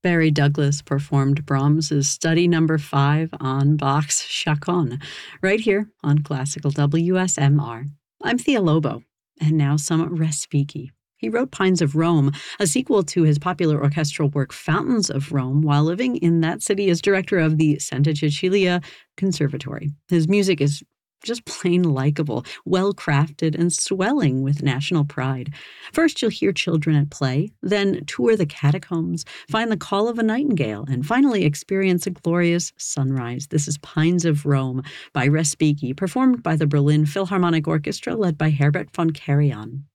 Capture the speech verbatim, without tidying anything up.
Barry Douglas performed Brahms's Study Number five on Bach's Chaconne, right here on Classical W S M R. I'm Thea Lobo, and now some Respighi. He wrote Pines of Rome, a sequel to his popular orchestral work Fountains of Rome, while living in that city as director of the Santa Cecilia Conservatory. His music is just plain likable, well-crafted, and swelling with national pride. First, you'll hear children at play, then tour the catacombs, find the call of a nightingale, and finally experience a glorious sunrise. This is Pines of Rome by Respighi, performed by the Berlin Philharmonic Orchestra, led by Herbert von Karajan.